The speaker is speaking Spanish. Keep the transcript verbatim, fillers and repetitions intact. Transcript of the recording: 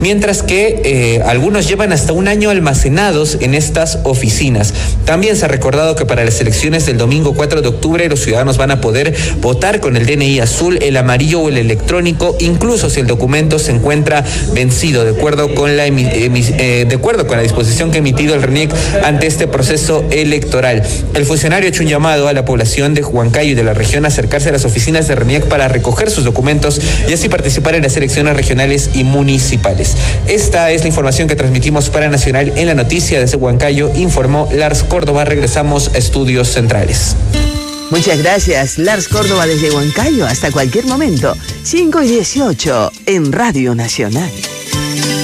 mientras que eh, algunos llevan hasta un año almacenados en estas oficinas. También se ha recordado que para las elecciones del domingo cuatro de octubre los ciudadanos van a poder votar con el D N I azul, el amarillo o el electrónico, incluso si el documento se encuentra vencido, de acuerdo con la eh, de acuerdo con la disposición que ha emitido el RENIEC ante este proceso electoral. El funcionario ha hecho un llamado a la población de Huancayo y de la región a acercarse a las oficinas de RENIEC para recoger sus documentos y así participar en las elecciones regionales y municipales. Esta es la información que transmitimos para Nacional en la noticia. Desde Huancayo informó Lars Córdoba. Regresamos a Estudios Centrales. Muchas gracias, Lars Córdoba desde Huancayo. Hasta cualquier momento. cinco y dieciocho en Radio Nacional.